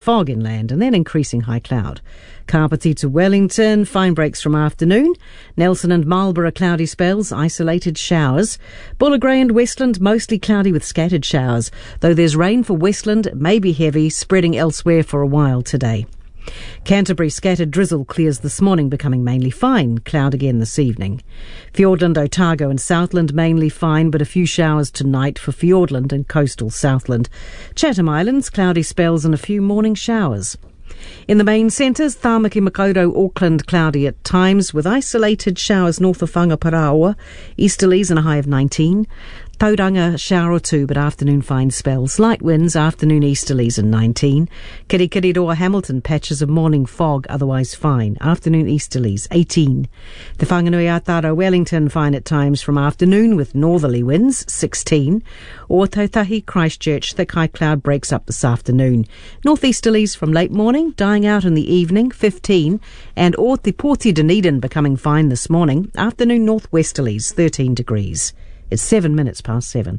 fog inland and then increasing high cloud. Kapiti to Wellington, fine breaks from afternoon. Nelson and Marlborough, cloudy spells, isolated showers. Buller Grey and Westland, mostly cloudy with scattered showers. Though there's rain for Westland, it may be heavy, spreading elsewhere for a while today. Canterbury, scattered drizzle clears this morning, becoming mainly fine. Cloud again this evening. Fiordland, Otago and Southland mainly fine, but a few showers tonight for Fiordland and coastal Southland. Chatham Islands, cloudy spells and a few morning showers. In the main centres, Tāmaki, Makaurau, Auckland, cloudy at times with isolated showers north of Whangaparaoa, easterlies and a high of 19. Tauranga, shower or two, but afternoon fine spells. Light winds, afternoon easterlies and 19. Kirikiriroa, Hamilton, patches of morning fog, otherwise fine. Afternoon easterlies, 18. Te Whanganui-a-Tara, Wellington, fine at times from afternoon with northerly winds, 16. Or Tautahi, Christchurch, thick high cloud breaks up this afternoon. Northeasterlies from late morning, dying out in the evening, 15. And or Te Poti Dunedin becoming fine this morning. Afternoon northwesterlies, 13 degrees. It's 7 minutes past 7.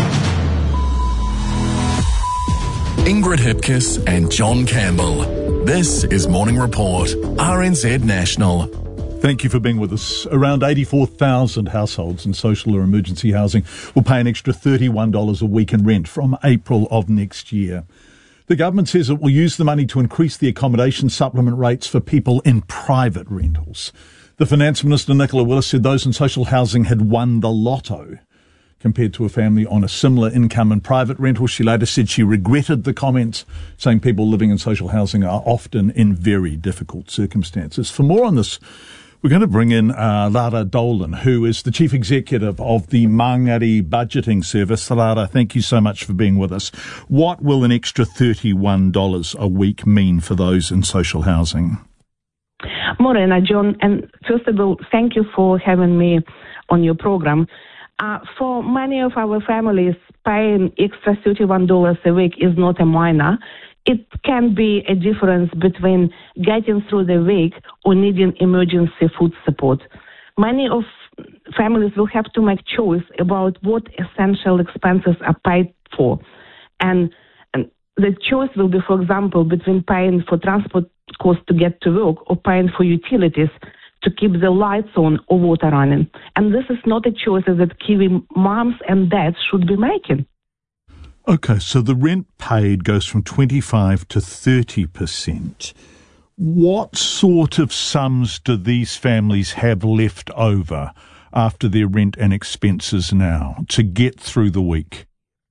Ingrid Hipkiss and John Campbell. This is Morning Report, RNZ National. Thank you for being with us. Around 84,000 households in social or emergency housing will pay an extra $31 a week in rent from April of next year. The government says it will use the money to increase the accommodation supplement rates for people in private rentals. The Finance Minister, Nicola Willis, said those in social housing had won the lotto compared to a family on a similar income in private rentals. She later said she regretted the comments, saying people living in social housing are often in very difficult circumstances. For more on this, we're going to bring in Lara Dolan, who is the Chief Executive of the Mangere Budgeting Service. Lara, thank you so much for being with us. What will an extra $31 a week mean for those in social housing? Morena, John, and first of all, thank you for having me on your program. For many of our families, paying extra $31 a week is not a minor. It can be a difference between getting through the week or needing emergency food support. Many of families will have to make choice about what essential expenses are paid for. And the choice will be, for example, between paying for transport costs to get to work or paying for utilities to keep the lights on or water running. And this is not a choice that Kiwi moms and dads should be making. Okay, so the rent paid goes from 25 to 30%. What sort of sums do these families have left over after their rent and expenses now to get through the week?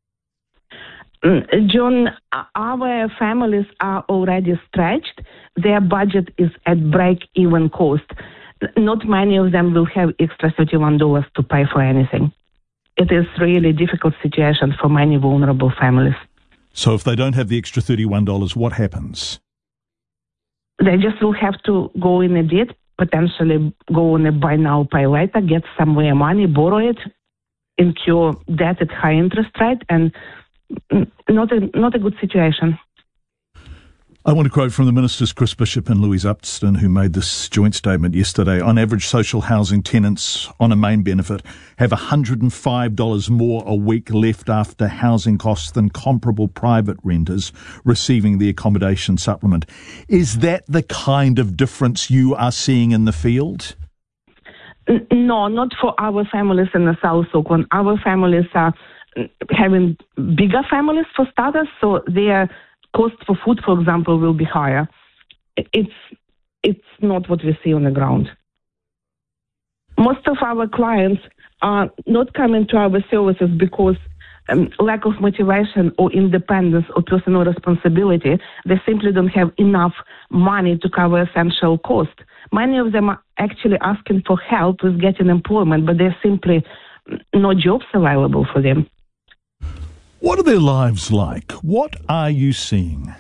John, our families are already stretched. Their budget is at break-even cost. Not many of them will have extra $31 to pay for anything. It is really a difficult situation for many vulnerable families. So if they don't have the extra $31, what happens? They just will have to go in a debt, potentially go on a buy now, pay later, get somewhere money, borrow it, incur debt at high interest rate, and not a good situation. I want to quote from the Ministers Chris Bishop and Louise Upston, who made this joint statement yesterday. On average, social housing tenants on a main benefit have $105 more a week left after housing costs than comparable private renters receiving the accommodation supplement. Is that the kind of difference you are seeing in the field? No, not for our families in the South Auckland. Our families are having bigger families for starters, so their cost for food, for example, will be higher. It's not what we see on the ground. Most of our clients are not coming to our services because lack of motivation or independence or personal responsibility. They simply don't have enough money to cover essential costs. Many of them are actually asking for help with getting employment, but there's simply no jobs available for them. What are their lives like? What are you seeing?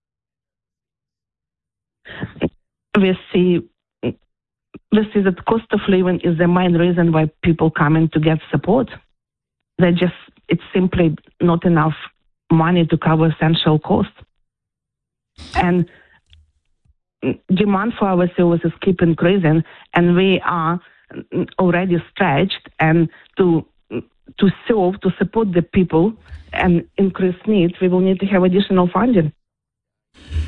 We see that cost of living is the main reason why people come in to get support. It's simply not enough money to cover essential costs. And demand for our services keep increasing, and we are already stretched, and to support the people and increase needs, we will need to have additional funding.